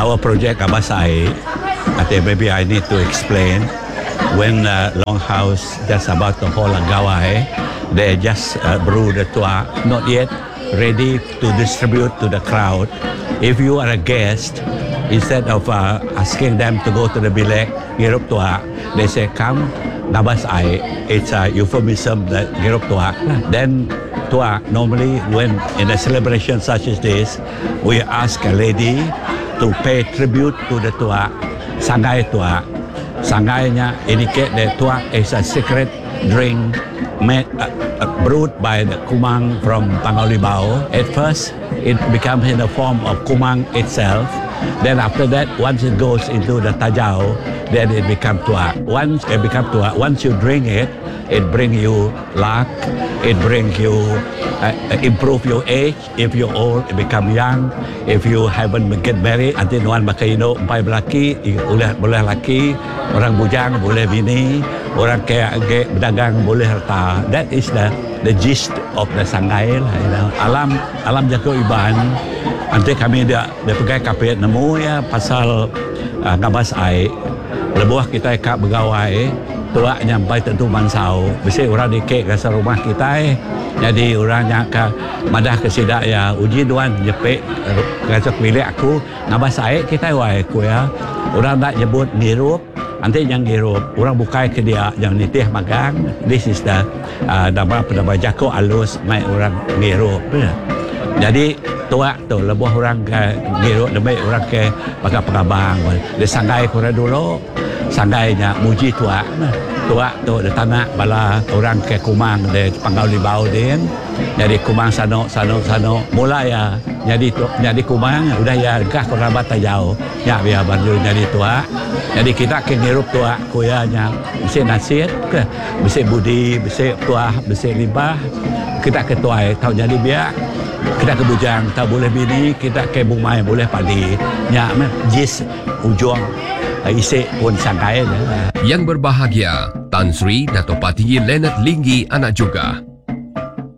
our project Abasai, I think maybe I need to explain. When Longhouse just about to hold a gawai, they just brew the tua, not yet ready to distribute to the crowd. If you are a guest, instead of asking them to go to the bilek, ngirup tua, they say, come, Nabasai. It's a euphemism that ngirup tua. Then tua, normally when in a celebration such as this, we ask a lady to pay tribute to the tua, sangai tua. Sangainya indicate that tua is a secret drink made, brewed by the kumang from Pangaulibao. At first, it becomes in the form of kumang itself. Then after that, once it goes into the tajau, then it becomes tua. Once it becomes tua, once you drink it, it brings you luck. It brings you improve your age. If you're old, it become young. If you haven't get married, until one makaido, empat lelaki, boleh lelaki, orang bujang boleh bini, orang kaya berdagang boleh harta. That is the gist of the sangai lah. You know. Alam jago iban. Nanti kami dia pegai kapit nemu ya pasal ngabas ai. Lebuah kita kak begawai. Tua nyampai tentu mansau. Biasa orang dikek ke rumah kita jadi orang yang ke madah ke sidak ya uji duan jepek ngajak milik aku ngabas air kita wai aku ya. Orang tak nyebut ngirup, nanti yang ngirup orang bukai ke dia yang nitih magang. This is the nama jako alus mai orang ngirup. Jadi tua tu lebuh orang ke ngirup lebih orang ke pakai pengabang. Dia sanggai kurang dulu. Sanggainya muji tua tu di tanah bala orang ke kumang de Pangaulibao din. Jadi kumang sano mulai ya jadi kumang udah ya gah kerabat tajau ya biar baru jadi tua. Jadi kita ke ngirup tua kuyanya mesti nasir ke mesti budi mesti tua mesti libah kita ke tua tahu jadi biar kita ke bujang tak boleh bini kita ke bumai boleh padi nya jis ujung isi pun sangkai. Yang berbahagia, Tan Sri Dato' Patinggi Leonard Linggi anak juga.